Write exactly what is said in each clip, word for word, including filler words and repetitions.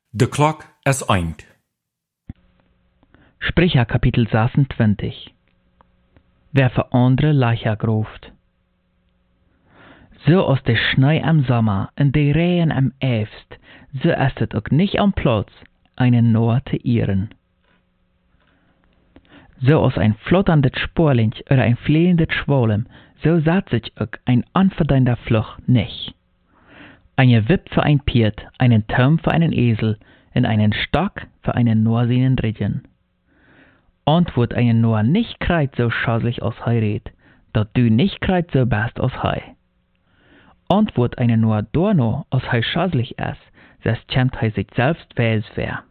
De klok is eind. Sprecher Kapitel zesentwintig. Wer für andere Leicher gruft. So aus der Schnee am Sommer und der Regen am Herbst, so ist es auch nicht am Platz, einen Noah zu ehren. So aus ein flotterndes Sporling oder ein fliehendes Schwolem, so sagt sich auch ein unverdienter Fluch nicht. Eine Wipp für ein Pferd, einen Turm für einen Esel und einen Stock für einen Norsinen Ridgen. Und wird einen Noah nicht kreit so schauslich aus Hei red, dat du nicht kreit so best aus Hei. Und wird einen Noah dorno aus Hei schauslich ist, so schämt Hei sich selbst wes wer.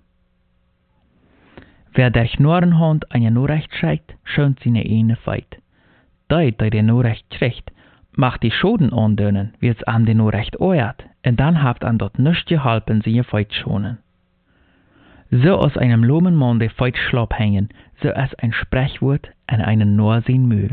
Wer der Schnorrenhund einen nur recht schreibt, schönt seine eine Feit. Dei, der den nur recht kriegt, macht die Schoden andönen, wird's an den nur recht oert, und dann habt an dort nichts gehalpen, seine Feit schonen. So aus einem lohmen Mann der Feit schlapp hängen, so ist ein Sprechwort an einen Noah sein Mühl.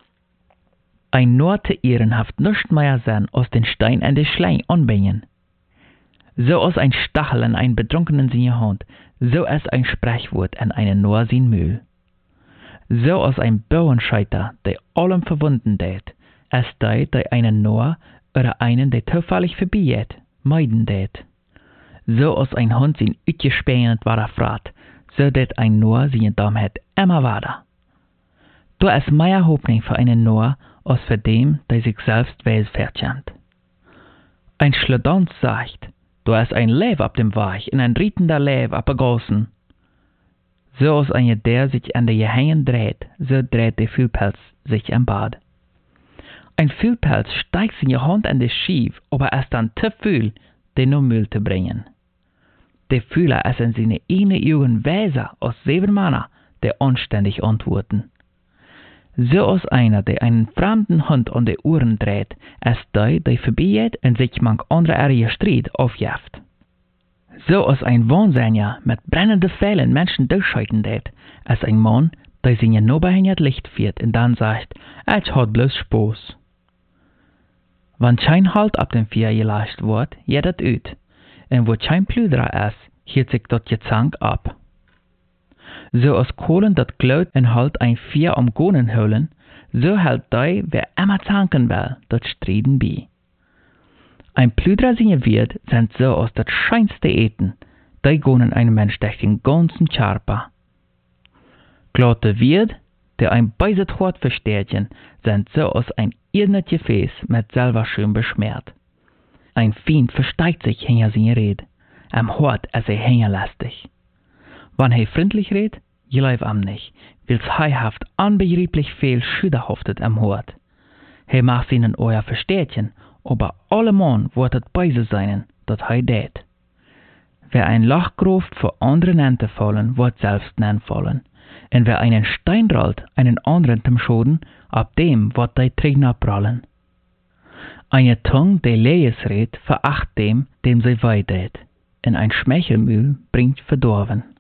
Ein Noah zu ehren haft nichts mehr sein, aus den Stein an den Schlein anbringen. So aus ein Stachel an einen Betrunkenen seine Hand, so ist ein Sprechwort an einen Noah sein Mühl. So aus ein Bauernscheiter, der allem verwunden dät, ist der, der einen Noah oder einen, der zufällig vorbeigeht, meiden dät. So aus ein Hund sein utgespähend war er frat, so dät ein Noah seine Dummheit immer weiter. Da ist mehr Hoffnung für einen Noah, als für dem, der sich selbst weiß verkennt. Ein Schladons sagt, da ist ein Lev ab dem Weich und ein rietender Lev ab der Gossen. So als einer, der sich an der Gehängen dreht, so dreht der Fühlpelz sich am Bad. Ein Fühlpelz steigt seine Hand an das Schief, aber er ist dann zu viel, den nur Müll zu bringen. Der Fühler ist in seine eine Augen weiser als sieben Männer, der anständig antworten. So als einer, der einen fremden Hund an die Ohren dreht, ist der, der vorbeigeht und sich manch andere ärger Streit aufjagt. So als ein Wahnsinniger mit brennenden Pfeilen Menschen durchschreiten tät, ist ein Mann, der seine Nobelhänger Licht führt und dann sagt, ich hat bloß Spaß. Wenn kein Halt ab dem Vier geleistet wird, geht es ut, und wo kein Plüderer ist, hielt sich dort Gezank ab. So als Kohlen dat Glaut en halt ein Vier am Gonen holen, so hält dei, wer immer zanken will, dat Striden bi. Ein Plüderer seine Wirt sind so aus dat scheinste Eten, dei gonen ein Mensch durch den ganzen Körper. Glatte Wirt, der ein beiset Hort verstehtchen, sind so aus ein irrnet Gefäß mit selber schön beschmiert. Ein Fiend versteigt sich hinter seine Red, am Hort ist er hängerlastig. Wann er freundlich redt, geleif am nicht, weil's hei haft unbegreiflich viel Schüder haftet am Hort. He macht ihnen euer Verstehtchen, aber allemal wird es beise seinen, dat hei dät. Wer ein Loch gruft vor anderen Ente fallen, wird selbst nen fallen. Und wer einen Stein rollt, einen anderen zum Schoden, ab dem wird dei Tränen abrollen. Eine Tung, die lees redt, veracht dem, dem sie weidät. Und ein Schmeichelmühl bringt Verdorven.